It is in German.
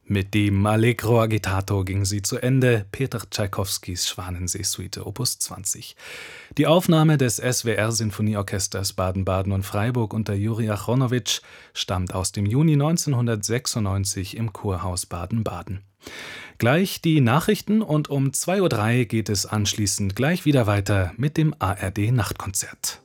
Mit dem Allegro agitato ging sie zu Ende, Peter Tschaikowskis Schwanensee-Suite Opus 20. Die Aufnahme des SWR-Sinfonieorchesters Baden-Baden und Freiburg unter Juri Achronowitsch stammt aus dem Juni 1996 im Kurhaus Baden-Baden. Gleich die Nachrichten und um 2:03 Uhr geht es anschließend gleich wieder weiter mit dem ARD-Nachtkonzert.